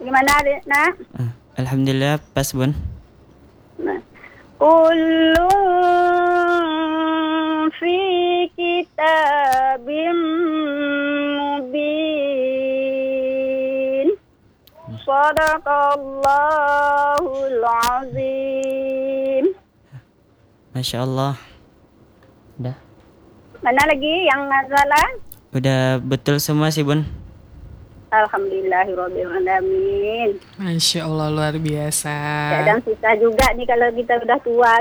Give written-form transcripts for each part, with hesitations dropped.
Gimana, nak? Alhamdulillah pas Bun. Nah. Kullu fi kitabim mubin. Sadaqallahul azim. Masya Allah. Udah. Mana lagi yang salah? Udah betul semua sih Bun. Alhamdulillahirrahmanirrahim. Masya Allah, luar biasa. Kadang susah juga nih kalau kita udah tua.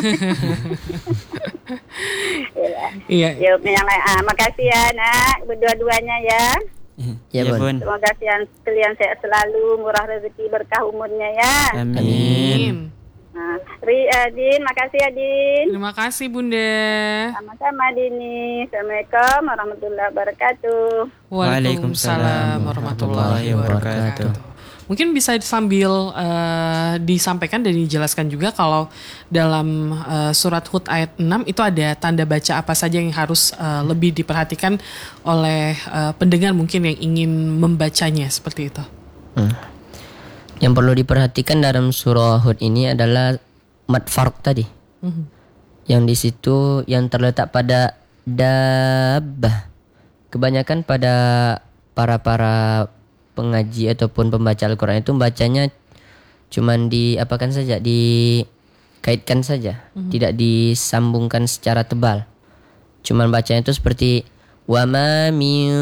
Iya. Jawabnya yang lain. Makasih ya nak, berdua-duanya ya. Ya Bun. Semoga kalian sehat selalu, murah rezeki, berkah umurnya ya. Amin. Nah, Din, makasih ya Din. Terima kasih Bunda. Sama-sama Dini. Assalamualaikum warahmatullahi wabarakatuh. Waalaikumsalam warahmatullahi wabarakatuh. Mungkin bisa sambil disampaikan dan dijelaskan juga kalau dalam surat Hud ayat 6 itu ada tanda baca apa saja yang harus lebih diperhatikan oleh pendengar mungkin yang ingin membacanya seperti itu. Yang perlu diperhatikan dalam surah Hud ini adalah mad farq tadi. Yang di situ yang terletak pada dabbah. Kebanyakan pada para pengaji ataupun pembaca Al-Qur'an itu bacanya cuman diapakan saja, dikaitkan saja, tidak disambungkan secara tebal. Cuman bacanya itu seperti wa ma min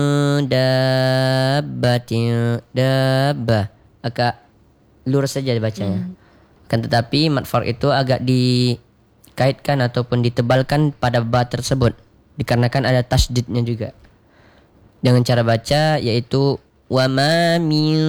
dabbatin dabbah. Agak lurus saja dibacanya. Kan tetapi mad farq itu agak dikaitkan ataupun ditebalkan pada ba tersebut dikarenakan ada tasydidnya juga. Dengan cara baca yaitu wa ma min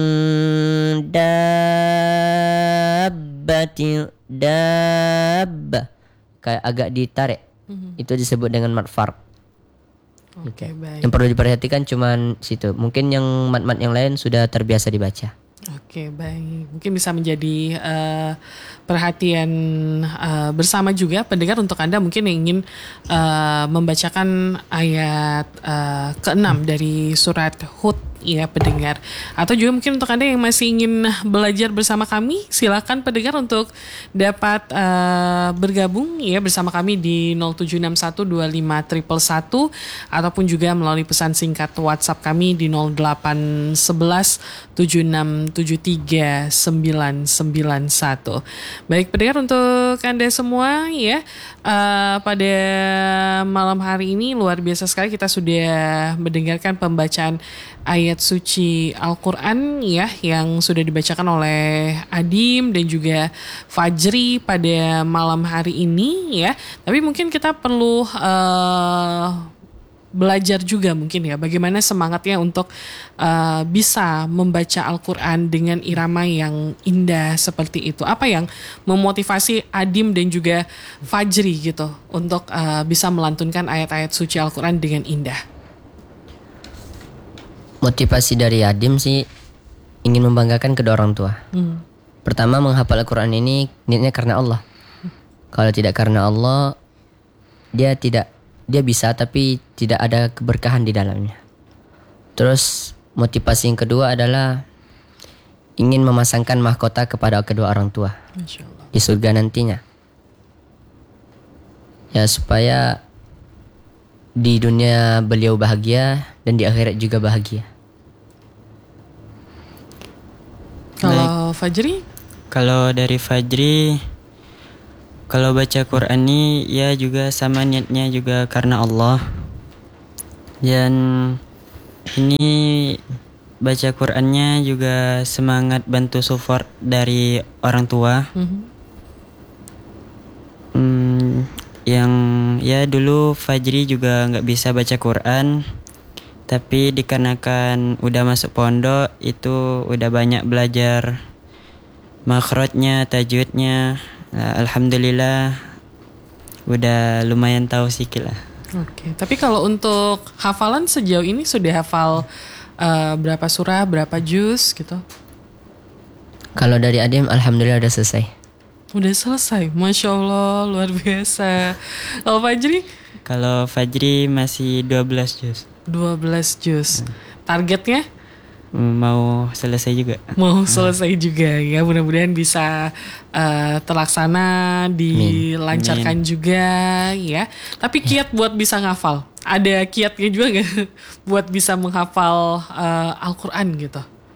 dabbatin dabbah, kayak agak ditarik. Itu disebut dengan mad farq. Oke, baik. Yang perlu diperhatikan cuman situ. Mungkin yang mad-mad yang lain sudah terbiasa dibaca. Oke, baik. Mungkin bisa menjadi perhatian bersama juga pendengar untuk Anda mungkin yang ingin membacakan ayat ke-6 dari surat Hud ya pendengar. Atau juga mungkin untuk Anda yang masih ingin belajar bersama kami, silakan pendengar untuk dapat bergabung ya bersama kami di 0761251111 ataupun juga melalui pesan singkat WhatsApp kami di 081176739991. Baik pendengar, untuk Anda semua ya pada malam hari ini luar biasa sekali kita sudah mendengarkan pembacaan ayat suci Al-Quran ya yang sudah dibacakan oleh Adim dan juga Fajri pada malam hari ini ya. Tapi mungkin kita perlu belajar juga mungkin ya bagaimana semangatnya untuk bisa membaca Al-Quran dengan irama yang indah seperti itu. Apa yang memotivasi Adim dan juga Fajri gitu untuk bisa melantunkan ayat-ayat suci Al-Quran dengan indah? Motivasi dari Adim sih ingin membanggakan kedua orang tua. Pertama, menghafal Al-Quran ini niatnya karena Allah. Kalau tidak karena Allah, dia bisa tapi tidak ada keberkahan di dalamnya. Terus motivasi yang kedua adalah ingin memasangkan mahkota kepada kedua orang tua di surga nantinya. Ya supaya di dunia beliau bahagia dan di akhirat juga bahagia. Kalau Fajri? Kalau dari Fajri, kalau baca Quran ini ya juga sama niatnya juga karena Allah. Dan ini baca Qurannya juga semangat bantu support dari orang tua. Yang ya dulu Fajri juga nggak bisa baca Quran, tapi dikarenakan udah masuk pondok itu udah banyak belajar makhrajnya, tajwidnya. Alhamdulillah udah lumayan tahu sedikit lah. Oke, tapi kalau untuk hafalan sejauh ini sudah hafal berapa surah, berapa juz gitu? Kalau dari Adim, alhamdulillah udah selesai. Udah selesai, Masya Allah, luar biasa. Kalau Fajri? Kalau Fajri masih 12 juz. 12 juz. Targetnya? mau selesai juga. Mau selesai juga ya, mudah-mudahan bisa terlaksana, dilancarkan juga ya. Tapi kiat buat bisa ngafal, ada kiatnya juga nggak buat bisa menghafal Al-Quran gitu?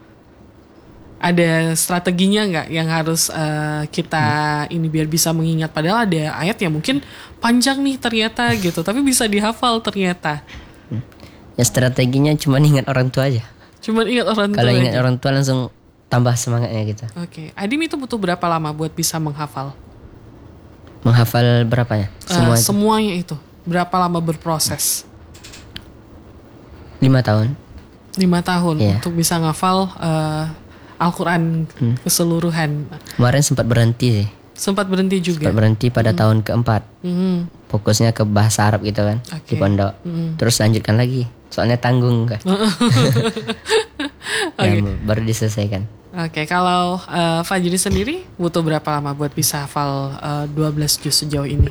Ada strateginya nggak yang harus kita ini biar bisa mengingat? Padahal ada ayat yang mungkin panjang nih ternyata gitu, tapi bisa dihafal ternyata. Ya strateginya cuma ingat orang tua aja. Cuma ingat orang tua. Kalau ingat aja. orang tua langsung tambah semangatnya gitu. Oke. Adim itu butuh berapa lama buat bisa menghafal? Menghafal berapanya? Semuanya itu. Berapa lama berproses? 5 tahun. 5 tahun Iya. untuk bisa ngafal Al-Quran keseluruhan. Kemarin sempat berhenti sih. Sempat berhenti juga. Sempat berhenti pada tahun keempat. Mhm. Fokusnya ke bahasa Arab gitu kan. Oke. Di pondok. Terus lanjutkan lagi. Soalnya tanggung kan. Ya, baru diselesaikan. Oke, kalau Fajri sendiri butuh berapa lama buat bisa hafal 12 juz sejauh ini?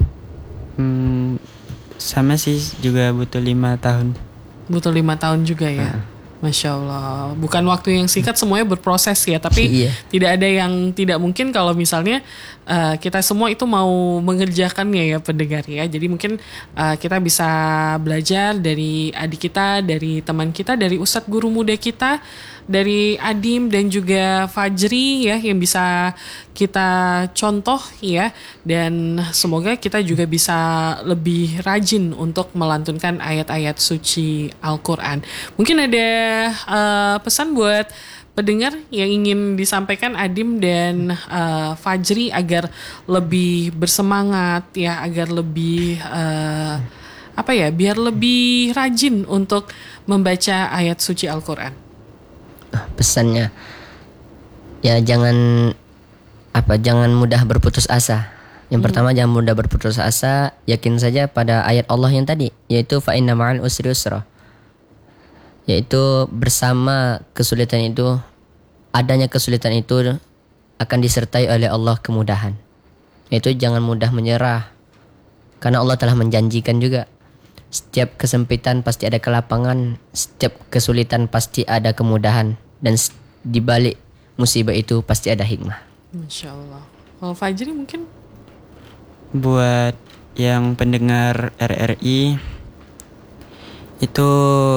Sama sih, juga butuh 5 tahun. Butuh 5 tahun juga ya. Masya Allah. Bukan waktu yang singkat, semuanya berproses ya. Tapi Iya. tidak ada yang tidak mungkin kalau misalnya kita semua itu mau mengerjakannya ya pendengar ya. Jadi mungkin kita bisa belajar dari adik kita, dari teman kita, dari ustadz guru muda kita, dari Adim dan juga Fajri ya, yang bisa kita contoh ya. Dan semoga kita juga bisa lebih rajin untuk melantunkan ayat-ayat suci Al-Quran. Mungkin ada pesan buat pendengar yang ingin disampaikan Adim dan Fajri agar lebih bersemangat ya, agar lebih biar lebih rajin untuk membaca ayat suci Al-Quran. Pesannya ya jangan mudah berputus asa. Yang pertama, jangan mudah berputus asa, yakin saja pada ayat Allah yang tadi, yaitu fa inna ma'al usri yusra. Yaitu bersama kesulitan itu, adanya kesulitan itu akan disertai oleh Allah kemudahan. Yaitu jangan mudah menyerah, karena Allah telah menjanjikan juga, setiap kesempitan pasti ada kelapangan, setiap kesulitan pasti ada kemudahan, dan di balik musibah itu pasti ada hikmah. Masya Allah. Kalau Fajri mungkin? Buat yang pendengar RRI itu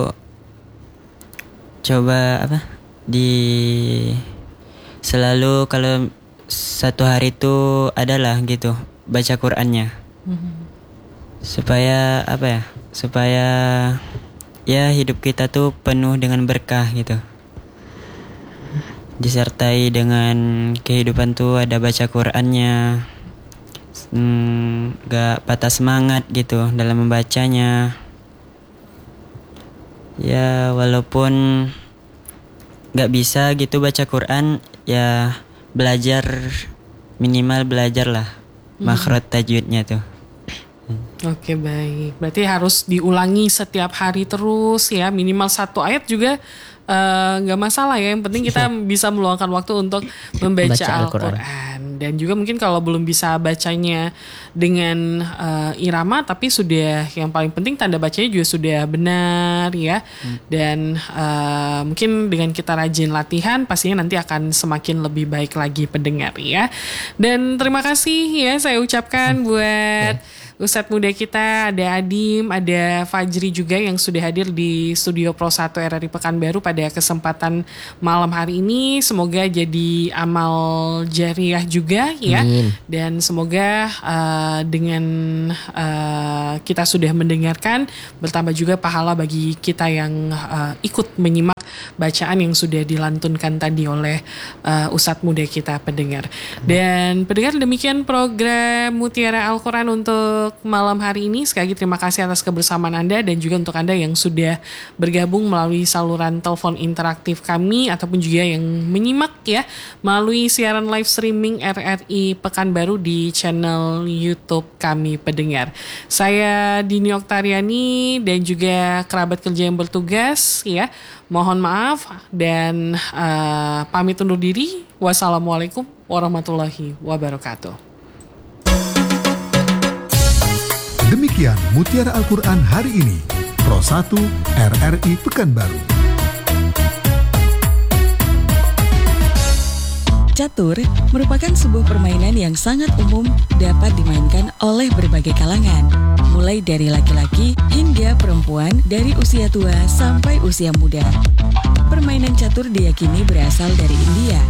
coba selalu kalau satu hari itu adalah gitu baca Qur'annya. Supaya supaya ya hidup kita tuh penuh dengan berkah gitu. Disertai dengan kehidupan tuh ada baca Qur'annya, gak patah semangat gitu dalam membacanya. Ya walaupun gak bisa gitu baca Qur'an, ya minimal belajar lah makhraj tajwidnya tuh. Oke, baik. Berarti harus diulangi setiap hari terus ya, minimal 1 ayat juga nggak masalah ya. Yang penting kita bisa meluangkan waktu untuk membaca Al-Quran. Dan juga mungkin kalau belum bisa bacanya dengan irama, tapi sudah, yang paling penting tanda bacanya juga sudah benar ya. Dan mungkin dengan kita rajin latihan, pastinya nanti akan semakin lebih baik lagi pendengar ya. Dan terima kasih ya saya ucapkan buat Ustadz muda kita, ada Adim, ada Fajri juga yang sudah hadir di studio Pro 1 RRI Pekanbaru pada kesempatan malam hari ini. Semoga jadi amal jariah juga ya. Dan semoga dengan kita sudah mendengarkan, bertambah juga pahala bagi kita yang ikut menyimak bacaan yang sudah dilantunkan tadi oleh Ustadz muda kita pendengar. Dan pendengar, demikian program Mutiara Al-Quran untuk malam hari ini. Sekali lagi terima kasih atas kebersamaan Anda, dan juga untuk Anda yang sudah bergabung melalui saluran telepon interaktif kami, ataupun juga yang menyimak ya melalui siaran live streaming RRI Pekanbaru di channel YouTube kami pendengar. Saya Dini Oktariani dan juga kerabat kerja yang bertugas ya, mohon maaf dan pamit undur diri. Wassalamualaikum warahmatullahi wabarakatuh. Demikian Mutiara Al-Quran hari ini, Pro 1 RRI Pekanbaru. Catur merupakan sebuah permainan yang sangat umum dapat dimainkan oleh berbagai kalangan, mulai dari laki-laki hingga perempuan dari usia tua sampai usia muda. Permainan catur diyakini berasal dari India.